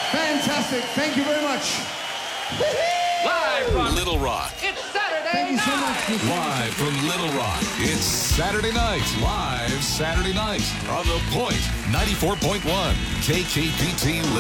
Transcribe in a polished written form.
Fantastic. Thank you very much. Live from Little Rock. It's Saturday Thank you so night. much. Live from Little Rock. It's Saturday night. Live Saturday night on The Point. 94.1 KKPT